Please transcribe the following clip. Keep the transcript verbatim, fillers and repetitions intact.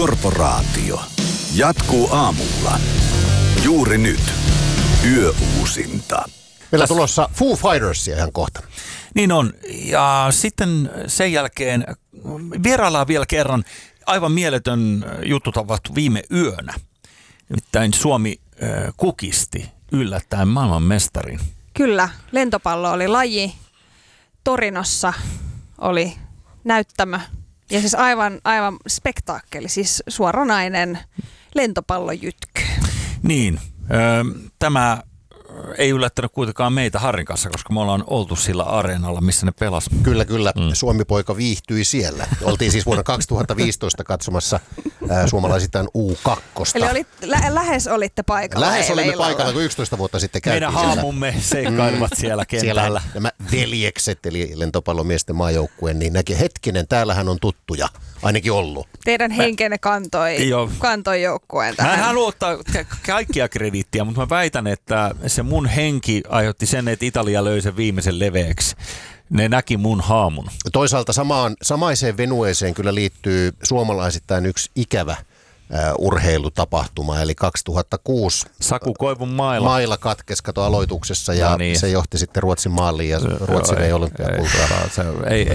Korporaatio jatkuu aamulla. Juuri nyt. Yöuusinta. Meillä on tulossa Foo Fightersia ihan kohta. Niin on. Ja sitten sen jälkeen vieraillaan vielä kerran. Aivan mieletön juttu tapahtui viime yönä. Nimittäin Suomi äh, kukisti yllättäen maailmanmestarin. Kyllä, lentopallo oli laji. Torinossa oli näyttämö. Ja siis aivan, aivan spektaakkeli, siis suoranainen lentopallojytky. Niin, äh, tämä ei yllättänyt kuitenkaan meitä Harrin kanssa, koska me ollaan oltu sillä areenalla, missä ne pelas. Kyllä, kyllä. Mm. Suomi-poika viihtyi siellä. Oltiin siis vuonna kaksituhattaviisitoista katsomassa äh, suomalaisittain U kaksi. Eli olit, lä- lähes olitte paikalla. Lähes olimme illalla. paikalla, kun yksitoista vuotta sitten käytiin Meidän siellä. haamumme seikkailevat mm. siellä kentällä. Siellä nämä veljekset, eli lentopallomiesten maajoukkueen, niin näki hetkinen, täällähän on tuttuja, ainakin ollut. Teidän henkenne kantoi, kantoi joukkueen tähän. Mä en halua ottaa kaikkia krediittiä, mutta mä väitän, että se mun henki aiheutti sen, että Italia löi sen viimeisen leveäksi. Ne näki mun haamun. Toisaalta samaan, samaiseen venueeseen kyllä liittyy suomalaisittain yksi ikävä Uh, urheilutapahtuma, eli kaksituhattakuusi Saku Koivun maila. Maila katkesi kato aloituksessa ja no niin. Se johti sitten Ruotsin maaliin ja Ruotsi vei olympiakultaa. Ei,